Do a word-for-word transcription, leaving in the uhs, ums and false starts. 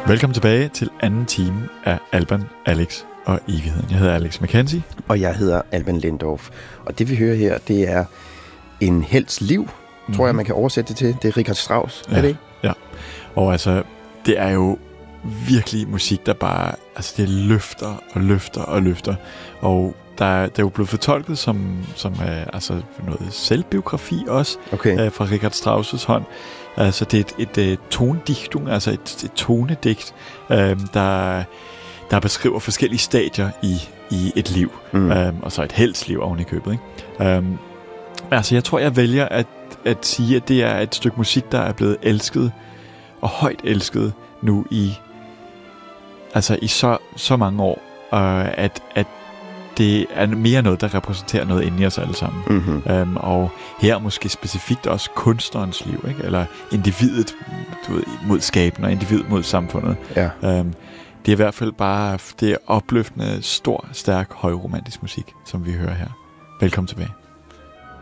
Velkommen tilbage til anden time af Alban, Alex og Evigheden. Jeg hedder Alex McKenzie. Og jeg hedder Alban Lindorf. Og det vi hører her, det er en helts liv, mm-hmm. tror jeg, man kan oversætte det til. Det er Richard Strauss, ja, er det ikke? Ja, og altså, det er jo virkelig musik, der bare, altså det løfter og løfter og løfter. Og der, det er jo blevet fortolket som, som uh, altså noget selvbiografi også, okay. uh, fra Richard Strauss' hånd. Altså det er et, et, et tonedichtung, altså et, et tonedigt, uh, der, der beskriver forskellige stadier i, i et liv. Mm. Um, og så et heltsliv oven i købet, ikke? Um, altså jeg tror, jeg vælger at, at sige, at det er et stykke musik, der er blevet elsket og højt elsket nu i altså i så, så mange år, uh, at, at det er mere noget, der repræsenterer noget inde i os alle sammen. Mm-hmm. Um, og her måske specifikt også kunstnerens liv, ikke? Eller individet du ved, mod skabelsen og individet mod samfundet. Ja. Um, det er i hvert fald bare det er opløftende, stor, stærk, højromantisk musik, som vi hører her. Velkommen tilbage.